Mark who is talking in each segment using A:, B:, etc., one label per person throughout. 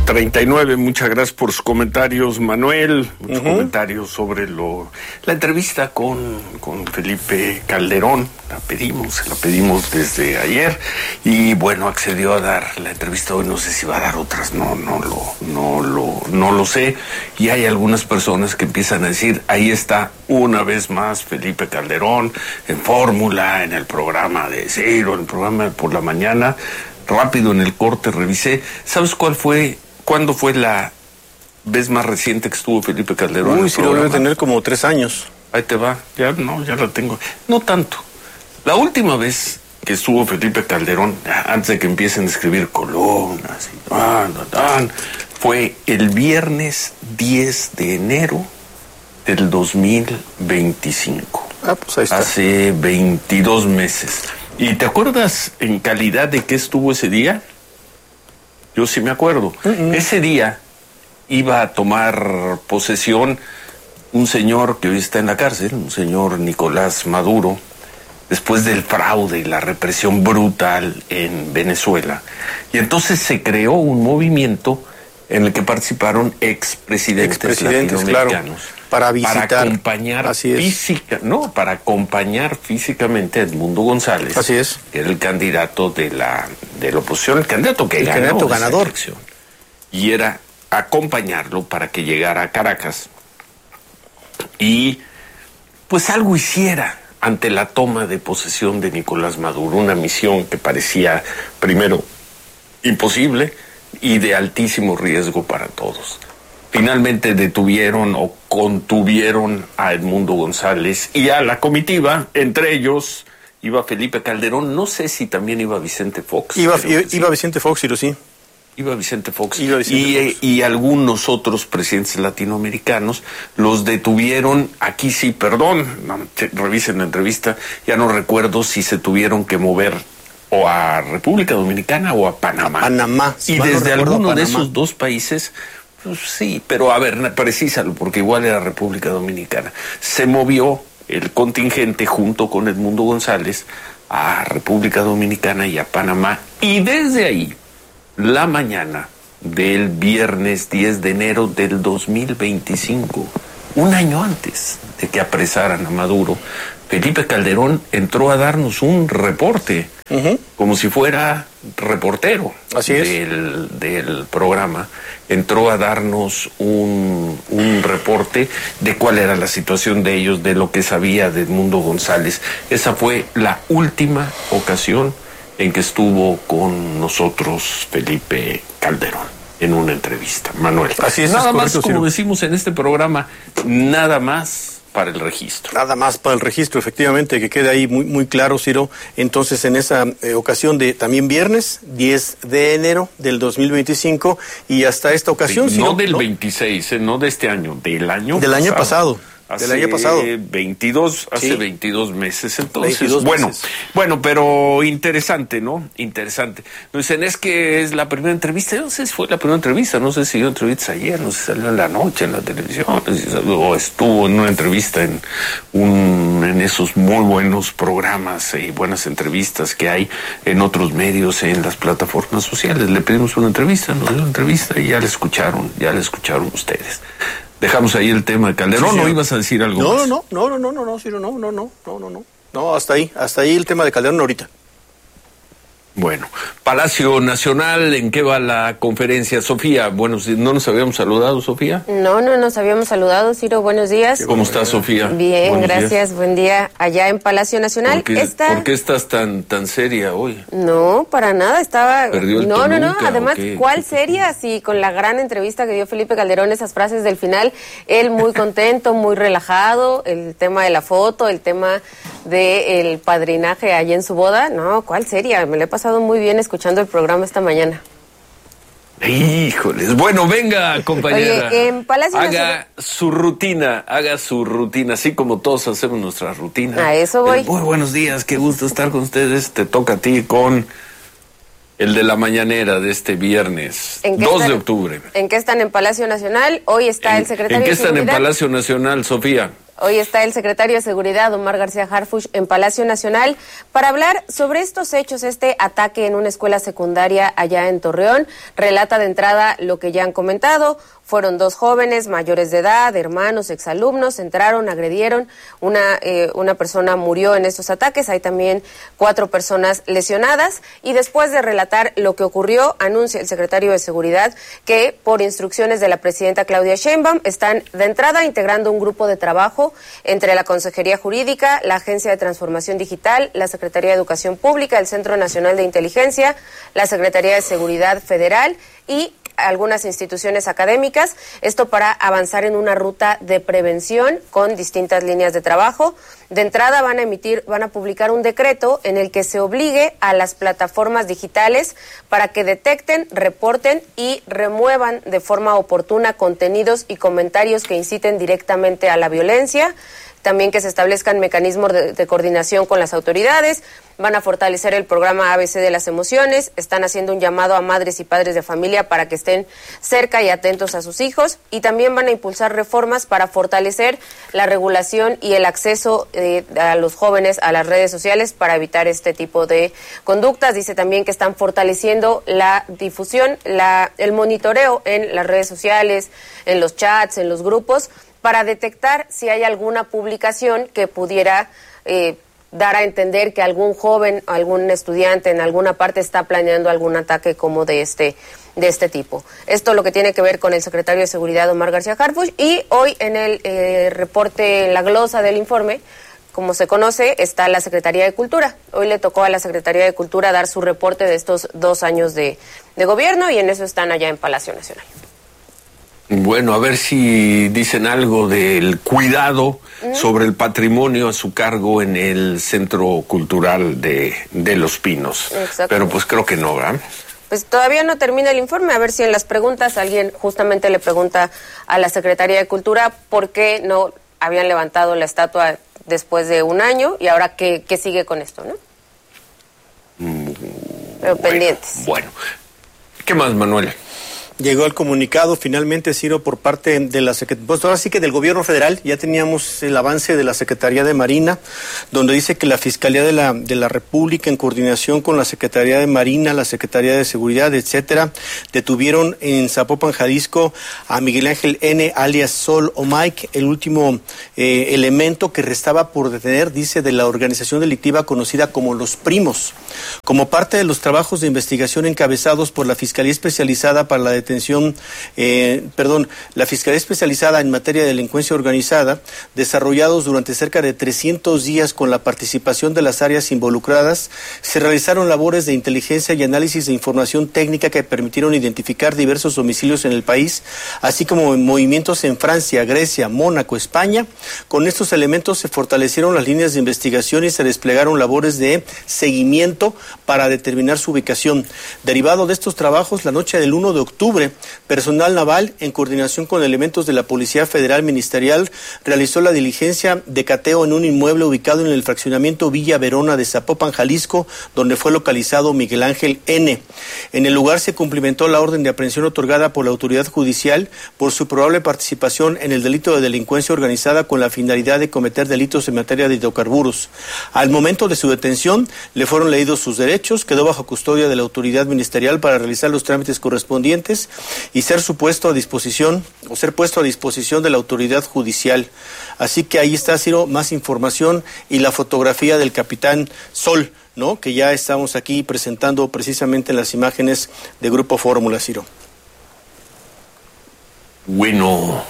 A: 8:39, muchas gracias por sus comentarios, Manuel. Muchos comentarios sobre la entrevista con Felipe Calderón. Se la pedimos desde ayer. Y bueno, accedió a dar la entrevista hoy. No sé si va a dar otras, no lo sé. Y hay algunas personas que empiezan a decir, ahí está una vez más Felipe Calderón, en Fórmula, en el programa de Ciro, en el programa de por la mañana. Rápido en el corte revisé. ¿Sabes cuándo fue la vez más reciente que estuvo Felipe Calderón?
B: Uy, sí, lo debe tener como 3 años.
A: Ahí te va, ya la tengo. No tanto. La última vez que estuvo Felipe Calderón, antes de que empiecen a escribir columnas, fue el viernes 10 de enero del 2025.
B: Pues ahí está.
A: Hace 22 meses. ¿Y te acuerdas en calidad de qué estuvo ese día? Yo sí me acuerdo. Ese día iba a tomar posesión un señor que hoy está en la cárcel, un señor Nicolás Maduro, después del fraude y la represión brutal en Venezuela. Y entonces se creó un movimiento en el que participaron expresidentes latinoamericanos.
B: Claro. Para
A: acompañar para acompañar físicamente a Edmundo González.
B: Así es.
A: Que era el candidato de la oposición, el candidato
B: ganador.
A: Y era acompañarlo para que llegara a Caracas y pues algo hiciera ante la toma de posesión de Nicolás Maduro, una misión que parecía primero imposible y de altísimo riesgo para todos. Finalmente detuvieron o contuvieron a Edmundo González y a la comitiva, entre ellos iba Felipe Calderón, no sé si también iba Vicente Fox.
B: Iba Vicente Fox, sí.
A: Iba Vicente Fox. Y algunos otros presidentes latinoamericanos los detuvieron, aquí sí, revisen la entrevista, ya no recuerdo si se tuvieron que mover o a República Dominicana o a Panamá. Y desde alguno de esos dos países... Pues sí, pero a ver, precísalo, porque igual era República Dominicana. Se movió el contingente junto con Edmundo González a República Dominicana y a Panamá. Y desde ahí, la mañana del viernes 10 de enero del 2025, un año antes de que apresaran a Maduro, Felipe Calderón entró a darnos un reporte, como si fuera reportero del programa. Entró a darnos un reporte de cuál era la situación de ellos, de lo que sabía de Edmundo González. Esa fue la última ocasión en que estuvo con nosotros Felipe Calderón en una entrevista. Manuel.
B: Así es.
A: Nada más, como decimos en este programa, nada más para el registro.
B: Nada más para el registro, efectivamente, que quede ahí muy claro, Ciro. Entonces, en esa ocasión de también viernes, 10 de enero del 2025, y hasta esta ocasión...
A: No del 26, no de este año, del año
B: pasado. Del año pasado.
A: 22 meses, entonces.
B: 22 meses.
A: Bueno, pero interesante, ¿no? Interesante. Nos dicen, es que es la primera entrevista. Yo no sé si fue la primera entrevista, no sé si dio entrevistas ayer, no sé si salió en la noche en la televisión, o estuvo en una entrevista en esos muy buenos programas y buenas entrevistas que hay en otros medios, en las plataformas sociales. Le pedimos una entrevista, nos dio una entrevista y ya la escucharon ustedes. Dejamos ahí el tema de Calderón, ¿no ibas a decir algo más?
B: No, Ciro, no, hasta ahí el tema de Calderón ahorita.
A: Bueno, Palacio Nacional, ¿en qué va la conferencia? Sofía, bueno, ¿no nos habíamos saludado, Sofía?
C: No nos habíamos saludado, Ciro, buenos días.
A: ¿Cómo estás, Sofía?
C: Bien, buenos gracias, días. Buen día allá en Palacio Nacional.
A: ¿Por qué estás tan seria hoy?
C: No, para nada, estaba...
A: ¿Perdió el
C: No,
A: Toluca,
C: además, ¿cuál seria? Sí, con la gran entrevista que dio Felipe Calderón, esas frases del final, él muy contento, muy relajado, el tema de la foto, el tema del padrinaje allí en su boda, no, ¿cuál seria? Me lo he pasado muy bien escuchando el programa esta mañana.
A: Híjoles, bueno, venga, compañera.
C: Oye, en Palacio
A: haga su rutina, así como todos hacemos nuestra rutina.
C: A eso voy.
A: Muy buenos días, qué gusto estar con ustedes. Te toca a ti con el de la mañanera de este viernes, 2 de octubre.
C: ¿En qué están en Palacio Nacional? Hoy está el secretario de Seguridad.
A: ¿En qué están en Palacio Nacional, Sofía?
C: Hoy está el secretario de Seguridad, Omar García Harfuch, en Palacio Nacional para hablar sobre estos hechos, este ataque en una escuela secundaria allá en Torreón. Relata de entrada lo que ya han comentado. Fueron 2 jóvenes mayores de edad, hermanos, exalumnos, entraron, agredieron, una persona murió en estos ataques, hay también 4 personas lesionadas, y después de relatar lo que ocurrió, anuncia el secretario de Seguridad que por instrucciones de la presidenta Claudia Sheinbaum están de entrada integrando un grupo de trabajo entre la Consejería Jurídica, la Agencia de Transformación Digital, la Secretaría de Educación Pública, el Centro Nacional de Inteligencia, la Secretaría de Seguridad Federal y algunas instituciones académicas, esto para avanzar en una ruta de prevención con distintas líneas de trabajo. De entrada van a publicar un decreto en el que se obligue a las plataformas digitales para que detecten, reporten y remuevan de forma oportuna contenidos y comentarios que inciten directamente a la violencia. También que se establezcan mecanismos de coordinación con las autoridades, van a fortalecer el programa ABC de las emociones, están haciendo un llamado a madres y padres de familia para que estén cerca y atentos a sus hijos, y también van a impulsar reformas para fortalecer la regulación y el acceso a los jóvenes a las redes sociales para evitar este tipo de conductas. Dice también que están fortaleciendo la difusión, el monitoreo en las redes sociales, en los chats, en los grupos, para detectar si hay alguna publicación que pudiera dar a entender que algún joven, algún estudiante en alguna parte está planeando algún ataque como de este tipo. Esto es lo que tiene que ver con el secretario de Seguridad, Omar García Harfuch, y hoy en el reporte, en la glosa del informe, como se conoce, está la Secretaría de Cultura. Hoy le tocó a la Secretaría de Cultura dar su reporte de estos 2 años de gobierno, y en eso están allá en Palacio Nacional.
A: Bueno, a ver si dicen algo del cuidado sobre el patrimonio a su cargo en el Centro Cultural de Los Pinos. Pero pues creo que no, ¿verdad?
C: Pues todavía no termina el informe, a ver si en las preguntas alguien justamente le pregunta a la Secretaría de Cultura por qué no habían levantado la estatua después de 1 año y ahora qué sigue con esto, ¿no? Pero pendientes.
A: Bueno, ¿qué más, Manuel?
B: Llegó el comunicado finalmente, Ciro, por parte de la Secretaría, pues ahora sí que del gobierno federal. Ya teníamos el avance de la Secretaría de Marina, donde dice que la Fiscalía de la República, en coordinación con la Secretaría de Marina, la Secretaría de Seguridad, etcétera, detuvieron en Zapopan, Jalisco, a Miguel Ángel N., alias Sol o Mike, el último elemento que restaba por detener, dice, de la organización delictiva conocida como Los Primos. Como parte de los trabajos de investigación encabezados por la Fiscalía Especializada para la la Fiscalía Especializada en Materia de Delincuencia Organizada, desarrollados durante cerca de 300 días con la participación de las áreas involucradas, se realizaron labores de inteligencia y análisis de información técnica que permitieron identificar diversos domicilios en el país, así como movimientos en Francia, Grecia, Mónaco, España. Con estos elementos se fortalecieron las líneas de investigación y se desplegaron labores de seguimiento para determinar su ubicación. Derivado de estos trabajos, la noche del 1 de octubre, personal naval, en coordinación con elementos de la Policía Federal Ministerial, realizó la diligencia de cateo en un inmueble ubicado en el fraccionamiento Villa Verona de Zapopan, Jalisco, donde fue localizado Miguel Ángel N. En el lugar se cumplimentó la orden de aprehensión otorgada por la autoridad judicial por su probable participación en el delito de delincuencia organizada con la finalidad de cometer delitos en materia de hidrocarburos. Al momento de su detención, le fueron leídos sus derechos, quedó bajo custodia de la autoridad ministerial para realizar los trámites correspondientes y ser puesto a disposición de la autoridad judicial. Así que ahí está, Ciro, más información y la fotografía del capitán Sol, ¿no? Que ya estamos aquí presentando precisamente en las imágenes de Grupo Fórmula, Ciro.
A: Bueno.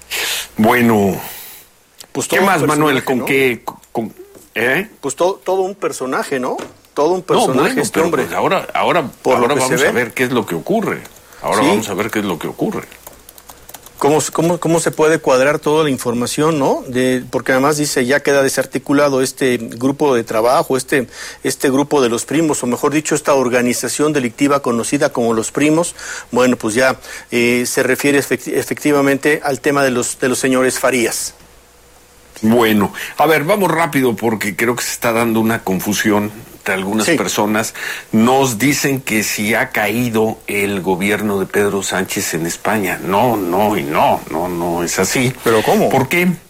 A: Pues ¿qué más, Manuel? ¿Con, ¿no? qué?
B: Pues todo un personaje, ¿no? Todo un personaje,
A: no,
B: este hombre.
A: Pues ahora vamos a ver qué es lo que ocurre. Vamos a ver qué es lo que ocurre.
B: ¿Cómo se puede cuadrar toda la información, no? Porque además dice, ya queda desarticulado este grupo de trabajo, este grupo de Los Primos, o mejor dicho, esta organización delictiva conocida como Los Primos. Bueno, pues ya se refiere efectivamente al tema de los señores Farías.
A: Bueno, a ver, vamos rápido porque creo que se está dando una confusión entre algunas personas. Nos dicen que si ha caído el gobierno de Pedro Sánchez en España. No es así.
B: ¿Pero cómo?
A: ¿Por qué?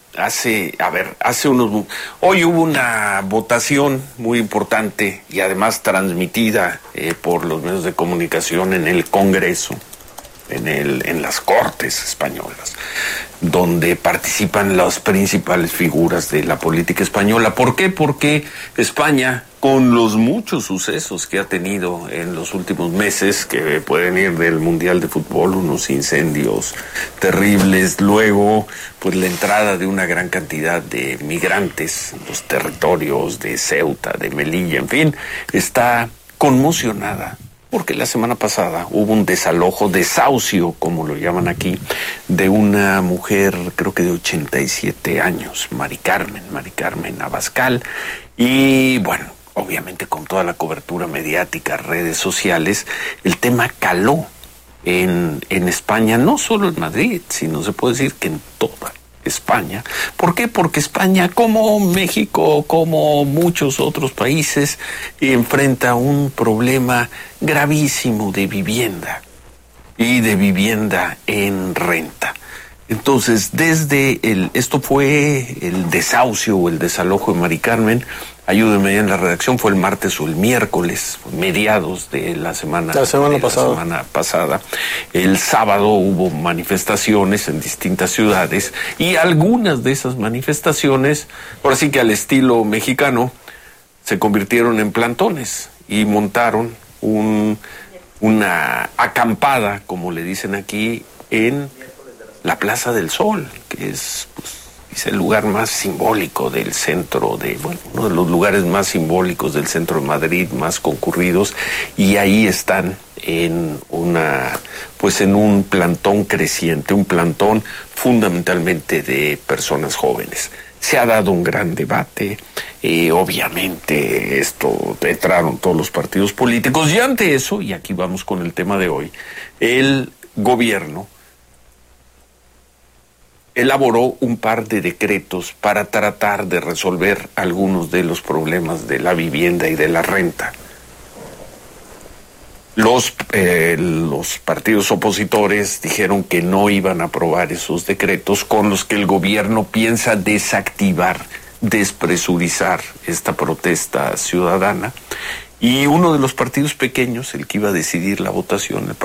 A: Hoy hubo una votación muy importante y además transmitida por los medios de comunicación en el Congreso, en las Cortes españolas, donde participan las principales figuras de la política española. ¿Por qué? Porque España, con los muchos sucesos que ha tenido en los últimos meses, que pueden ir del Mundial de Fútbol, unos incendios terribles, luego pues la entrada de una gran cantidad de migrantes en los territorios de Ceuta, de Melilla, en fin, está conmocionada. Porque la semana pasada hubo un desahucio, como lo llaman aquí, de una mujer, creo que de 87 años, Mari Carmen Abascal, y bueno, obviamente con toda la cobertura mediática, redes sociales, el tema caló en España, no solo en Madrid, sino se puede decir que en toda España. ¿Por qué? Porque España, como México, como muchos otros países, enfrenta un problema gravísimo de vivienda y de vivienda en renta. Entonces, esto fue el desahucio o el desalojo de Mari Carmen. Ayúdenme en la redacción, fue el martes o el miércoles, mediados de la semana pasada. El sábado hubo manifestaciones en distintas ciudades y algunas de esas manifestaciones, por así que al estilo mexicano, se convirtieron en plantones y montaron una acampada, como le dicen aquí, en la Plaza del Sol, que es el lugar más simbólico del centro uno de los lugares más simbólicos del centro de Madrid, más concurridos, y ahí están en un plantón creciente, un plantón fundamentalmente de personas jóvenes. Se ha dado un gran debate, obviamente entraron todos los partidos políticos, y ante eso, y aquí vamos con el tema de hoy, el gobierno elaboró un par de decretos para tratar de resolver algunos de los problemas de la vivienda y de la renta. Los partidos opositores dijeron que no iban a aprobar esos decretos con los que el gobierno piensa despresurizar esta protesta ciudadana. Y uno de los partidos pequeños, el que iba a decidir la votación, el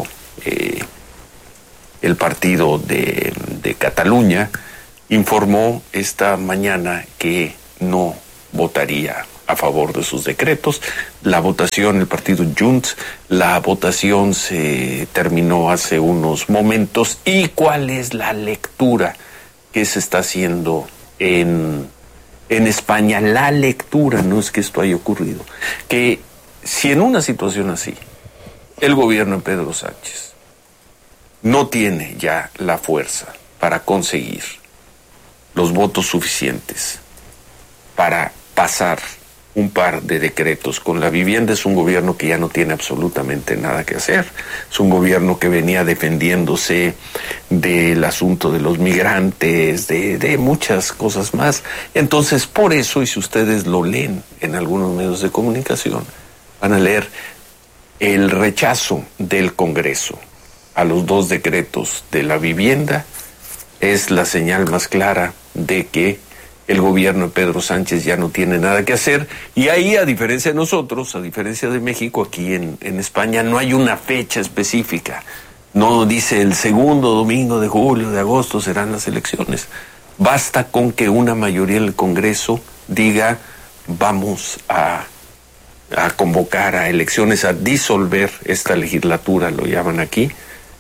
A: partido de Cataluña, informó esta mañana que no votaría a favor de sus decretos. La votación, el partido Junts, la votación se terminó hace unos momentos. ¿Y cuál es la lectura que se está haciendo en España? La lectura, no es que esto haya ocurrido, que si en una situación así, el gobierno de Pedro Sánchez no tiene ya la fuerza para conseguir los votos suficientes para pasar un par de decretos con la vivienda, es un gobierno que ya no tiene absolutamente nada que hacer. Es un gobierno que venía defendiéndose del asunto de los migrantes, de muchas cosas más. Entonces, por eso, y si ustedes lo leen en algunos medios de comunicación, van a leer el rechazo del Congreso a los dos decretos de la vivienda es la señal más clara de que el gobierno de Pedro Sánchez ya no tiene nada que hacer. Y ahí, a diferencia de nosotros, a diferencia de México, aquí en España no hay una fecha específica. No dice el segundo domingo de julio, de agosto serán las elecciones. Basta con que una mayoría del Congreso diga vamos a convocar a elecciones, a disolver esta legislatura, lo llaman aquí,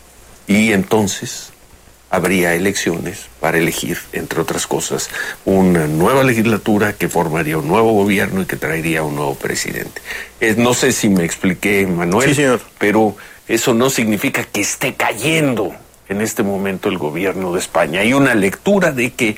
A: y entonces habría elecciones para elegir, entre otras cosas, una nueva legislatura que formaría un nuevo gobierno y que traería un nuevo presidente. No sé si me expliqué, Manuel,
B: sí, señor,
A: pero eso no significa que esté cayendo en este momento el gobierno de España. Hay una lectura de que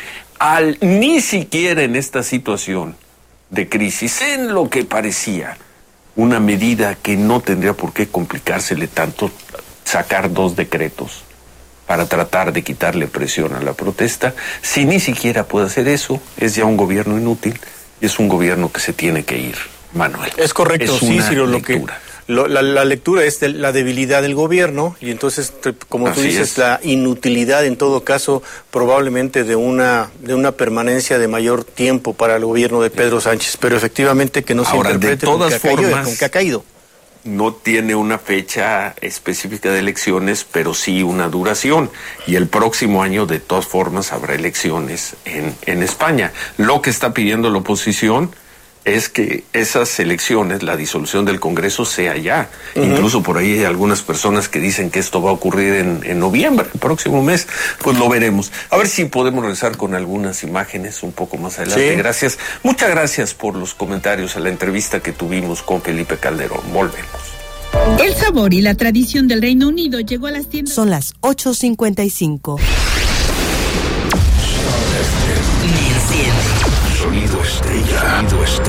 A: ni siquiera en esta situación de crisis, en lo que parecía una medida que no tendría por qué complicársele tanto, sacar dos decretos para tratar de quitarle presión a la protesta, si ni siquiera puede hacer eso, es ya un gobierno inútil y es un gobierno que se tiene que ir, Manuel.
B: Es correcto, sí, Ciro, La lectura es de la debilidad del gobierno y entonces, como tú dices, la inutilidad en todo caso probablemente de una permanencia de mayor tiempo para el gobierno de Pedro Sánchez, pero efectivamente que no se interprete
A: de todas formas,
B: con que ha caído.
A: No tiene una fecha específica de elecciones, pero sí una duración. Y el próximo año, de todas formas, habrá elecciones en España. Lo que está pidiendo la oposición es que esas elecciones, la disolución del Congreso, sea ya. Incluso por ahí hay algunas personas que dicen que esto va a ocurrir en noviembre, el próximo mes. Pues lo veremos. A ver si podemos regresar con algunas imágenes un poco más adelante. Sí. Gracias. Muchas gracias por los comentarios a la entrevista que tuvimos con Felipe Calderón. Volvemos.
D: El sabor y la tradición del Reino Unido llegó a las tiendas.
E: Son las 8:55.
F: Sonido Estrella.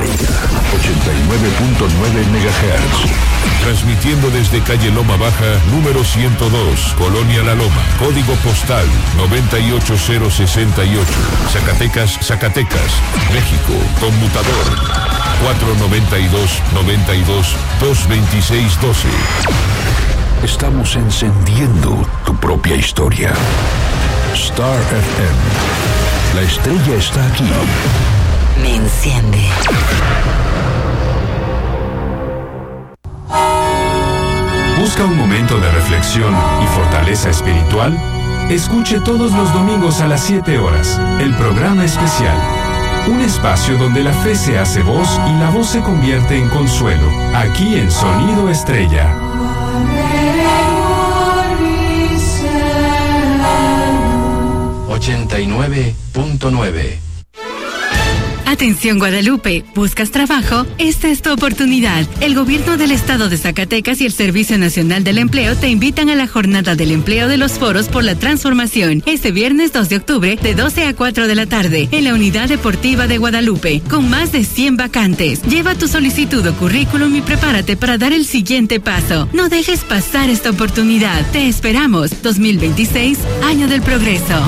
F: 89.9 MHz. Transmitiendo desde calle Loma Baja, número 102, Colonia La Loma. Código postal 98068. Zacatecas, México. Conmutador 492-92-226-12. Estamos encendiendo tu propia historia. Star FM. La estrella está aquí.
E: Me enciende.
G: ¿Busca un momento de reflexión y fortaleza espiritual? Escuche todos los domingos a las 7 horas el programa especial. Un espacio donde la fe se hace voz y la voz se convierte en consuelo. Aquí en Sonido Estrella. 89.9.
D: Atención Guadalupe, ¿buscas trabajo? Esta es tu oportunidad. El gobierno del estado de Zacatecas y el Servicio Nacional del Empleo te invitan a la Jornada del Empleo de los Foros por la Transformación, este viernes 2 de octubre de 12 a 4 de la tarde, en la Unidad Deportiva de Guadalupe, con más de 100 vacantes. Lleva tu solicitud o currículum y prepárate para dar el siguiente paso. No dejes pasar esta oportunidad. Te esperamos. 2026, Año del Progreso.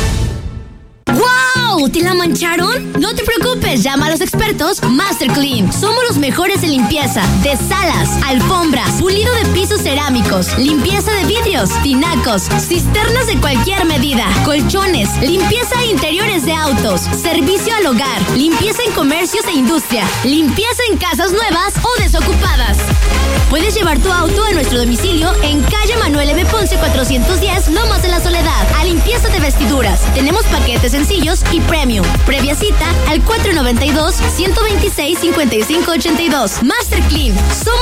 H: ¡Wow! ¿Te la mancharon? No te preocupes, llama a los expertos Master Clean. Somos los mejores en limpieza de salas, alfombras, pulido de pisos cerámicos, limpieza de vidrios, tinacos, cisternas de cualquier medida, colchones, limpieza de interiores de autos, servicio al hogar, limpieza en comercios e industria, limpieza en casas nuevas o desocupadas. Puedes llevar tu auto a nuestro domicilio en calle Manuel M. Ponce 410, Lomas de la Soledad, a limpieza de vestiduras. Tenemos paquetes sencillos y premium. Previa cita al 492-126-5582. Master Clean. Somos